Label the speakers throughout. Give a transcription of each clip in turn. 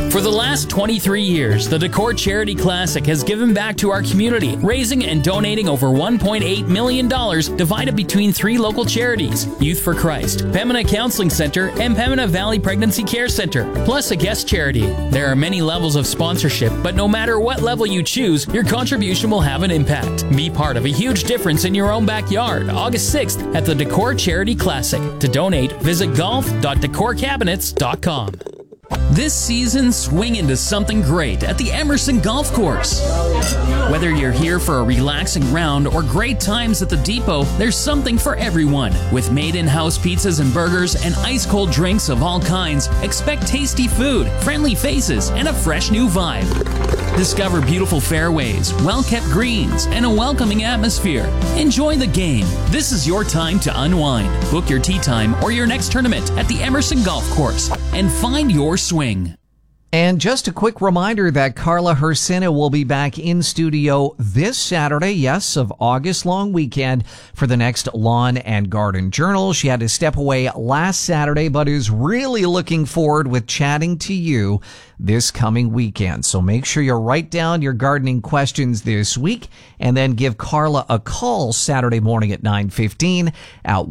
Speaker 1: For the last 23 years, the Decor Charity Classic has given back to our community, raising and donating over $1.8 million divided between 3 local charities: Youth for Christ, Pembina Counseling Center, and Pembina Valley Pregnancy Care Center, plus a guest charity. There are many levels of sponsorship, but no matter what level you choose, your contribution will have an impact. Be part of a huge difference in your own backyard, August 6th at the Decor Charity Classic. To donate, visit golf.decorcabinets.com. This season, swing into something great at the Emerson Golf Course. Whether you're here for a relaxing round or great times at the depot, there's something for everyone. With made-in-house pizzas and burgers and ice-cold drinks of all kinds, expect tasty food, friendly faces, and a fresh new vibe. Discover beautiful fairways, well-kept greens, and a welcoming atmosphere. Enjoy the game. This is your time to unwind. Book your tee time or your next tournament at the Emerson Golf Course and find your swing.
Speaker 2: And just a quick reminder that Carla Hersina will be back in studio this Saturday, yes, of August long weekend, for the next Lawn and Garden Journal. She had to step away last Saturday, but is really looking forward with chatting to you this coming weekend. So make sure you write down your gardening questions this week and then give Carla a call Saturday morning at 9:15 at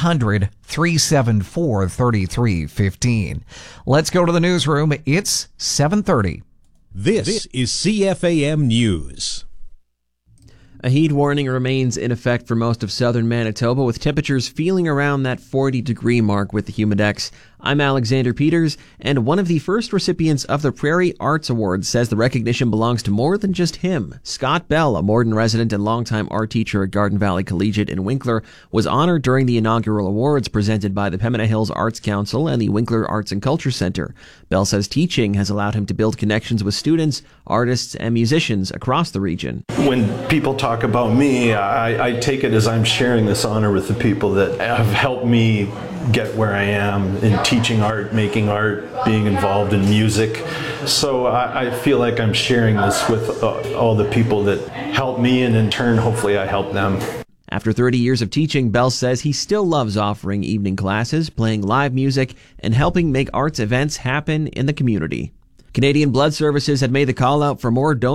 Speaker 2: 1-800-374-3315. Let's go to the newsroom. It's 7:30.
Speaker 3: This is CFAM News.
Speaker 4: A heat warning remains in effect for most of southern Manitoba, with temperatures feeling around that 40-degree mark with the Humidex. I'm Alexander Peters, and one of the first recipients of the Prairie Arts Awards says the recognition belongs to more than just him. Scott Bell, a Morden resident and longtime art teacher at Garden Valley Collegiate in Winkler, was honored during the inaugural awards presented by the Pembina Hills Arts Council and the Winkler Arts and Culture Center. Bell says teaching has allowed him to build connections with students, artists, and musicians across the region.
Speaker 5: When people talk about me, I take it as I'm sharing this honor with the people that have helped me get where I am in teaching art, making art, being involved in music. So I feel like I'm sharing this with all the people that help me, and in turn, hopefully I help them.
Speaker 4: After 30 years of teaching, Bell says he still loves offering evening classes, playing live music, and helping make arts events happen in the community. Canadian Blood Services had made the call out for more donors